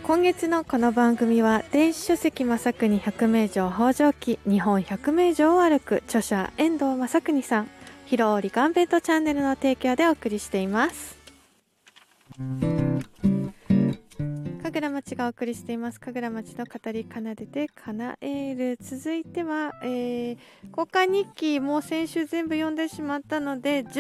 今月のこの番組は電子書籍正国百名城北条記日本百名城を歩く著者遠藤正国さん、広尾リカンベントチャンネルの提供でお送りしています。神楽町がお送りしています。神楽町の語り奏でて叶える。続いては、交換日記もう先週全部読んでしまったので